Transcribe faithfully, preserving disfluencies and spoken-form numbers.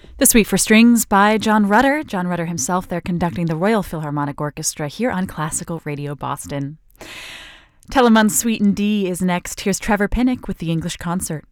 The Suite for Strings by John Rutter. John Rutter himself there conducting the Royal Philharmonic Orchestra here on Classical Radio Boston. Telemann's Suite in D is next. Here's Trevor Pinnock with the English Concert.